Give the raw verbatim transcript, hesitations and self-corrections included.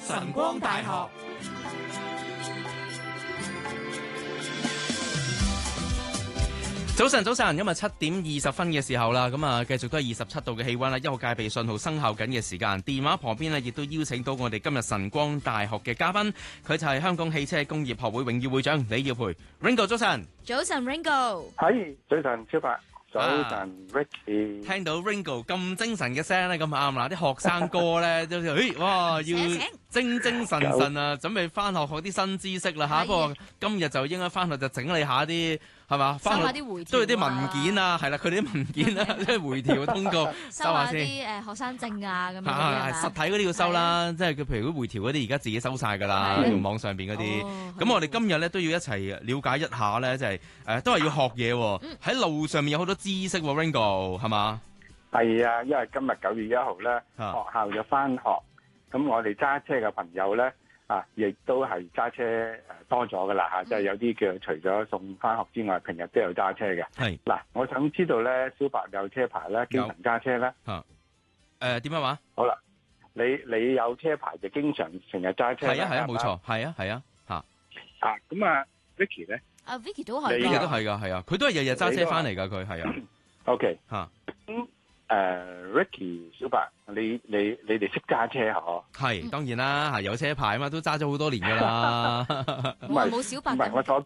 晨光大學早晨，早晨，今日七點二十分嘅時候啦，咁啊，繼續都係二十七度嘅氣溫啦，一號戒備信號生效緊嘅時間。電話旁邊呢，亦都邀請到我哋今日晨光大學嘅嘉賓，佢就係香港汽車工業學會榮譽會長李耀培 Ringo。早晨， 早晨 Ringo， 係早晨，超白，早晨 Ricky。 聽到 Ringo 咁精神嘅聲咧，咁啱啦，啲學生哥咧都誒，哇，要精精神神啊，準備翻學學啲新知識啦吓。不過今日就應該翻學就整理下啲。係嘛？翻去都有啲文件啊，係啦，佢哋啲文件啊，即係回條通告收下先。 啲誒學生證啊，咁樣係實體嗰啲要收啦，即係佢譬如嗰回條嗰啲，而家自己收晒㗎啦，用網上邊嗰啲。咁我哋今日咧都要一齊了解一下咧，即係誒都係要學嘢喎。喺路上面有好多知識喎 Ringo 係嘛？ 係啊，因為今日九月一號咧，學校就翻學，咁我哋揸車嘅朋友咧。啊，亦都係揸車誒多咗噶啦嚇，即係有啲叫除咗送翻學之外，平日都有揸車嘅。係嗱，我想知道咧，小白有車牌咧，經常揸車咧。嚇誒點樣話？ 好啦，你你有車牌就經常成日揸車。係啊係啊，冇錯，係啊係啊嚇。啊咁啊，Vicky 咧？啊 Vicky 都係 ，Vicky 都係㗎，係啊，佢都係日日揸車翻嚟㗎，佢係啊。 OK 嚇。 誒、uh, Ricky 小白，你你你哋識揸車嗬？係當然啦，係有車牌嘛，都揸咗好多年噶啦。 唔係冇小白， 唔係我所